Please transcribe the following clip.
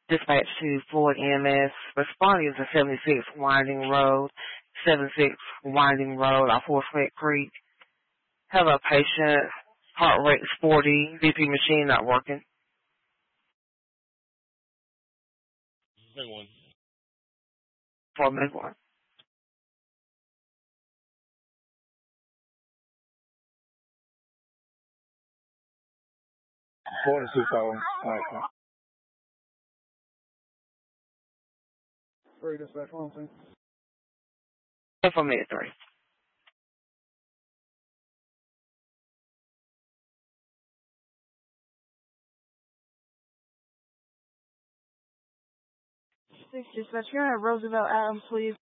Dispatch to Floyd EMS. Responding to 76 Winding Road, 76 Winding Road off Horseneck Creek. Have a patient, heart rate is 40, BP machine not working. Big one. For big one. Three dispatch 1, please. For minute 3. Six dispatch, can I have Roosevelt Adams, please?